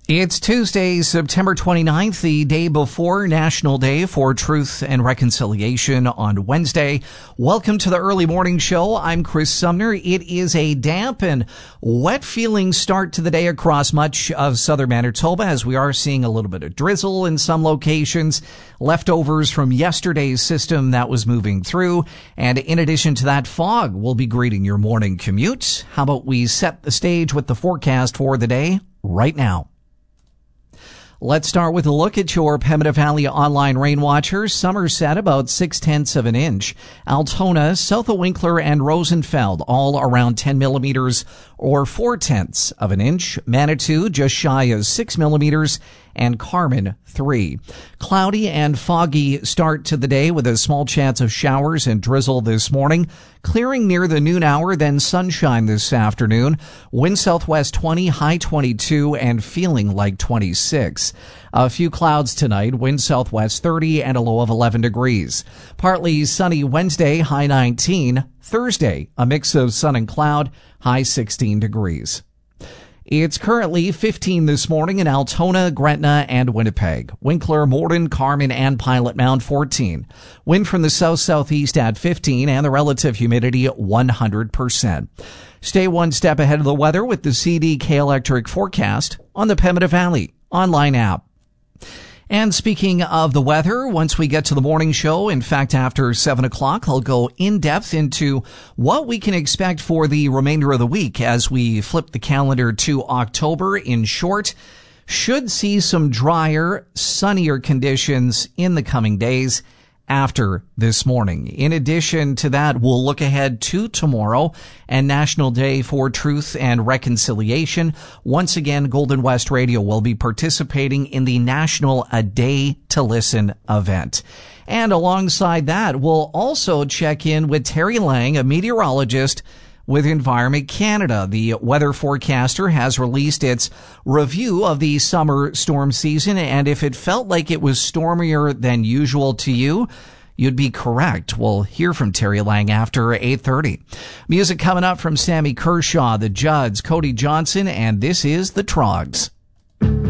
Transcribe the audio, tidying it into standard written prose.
It's Tuesday, September 29th, the day before National Day for Truth and Reconciliation on Wednesday. Welcome to the early morning show. I'm Chris Sumner. It is a damp and wet feeling start to the day across much of southern Manitoba, as we are seeing a little bit of drizzle in some locations, leftovers from yesterday's system that was moving through. And in addition to that, fog will be greeting your morning commute. How about we set the stage with the forecast for the day right now? Let's start with a look at your Pembina Valley online rain watchers. Somerset about 0.6 of an inch. Altona, south of Winkler and Rosenfeld all around 10 millimeters or 0.4 of an inch. Manitou just shy of 6 millimeters and Carmen 3. Cloudy and foggy start to the day with a small chance of showers and drizzle this morning. Clearing near the noon hour, then sunshine this afternoon. Wind southwest 20, high 22, and feeling like 26. A few clouds tonight, wind southwest 30 and a low of 11 degrees. Partly sunny Wednesday, high 19. Thursday, a mix of sun and cloud, high 16 degrees. It's currently 15 this morning in Altona, Gretna, and Winnipeg. Winkler, Morden, Carmen, and Pilot Mound 14. Wind from the south-southeast at 15 and the relative humidity 100%. Stay one step ahead of the weather with the CDK Electric forecast on the Pembina Valley online app. And speaking of the weather, once we get to the morning show, in fact, after 7 o'clock, I'll go in depth into what we can expect for the remainder of the week as we flip the calendar to October. In short, should see some drier, sunnier conditions in the coming days after this morning. In addition to that, we'll look ahead to tomorrow and National Day for Truth and Reconciliation. Once again, Golden West Radio will be participating in the National A Day to Listen event. And alongside that, we'll also check in with Terry Lang, a meteorologist with Environment Canada. The weather forecaster has released its review of the summer storm season, and if it felt like it was stormier than usual to you, you'd be correct. We'll hear from Terry Lang after 8:30. Music coming up from Sammy Kershaw, the Judds, Cody Johnson, and this is the Trogs.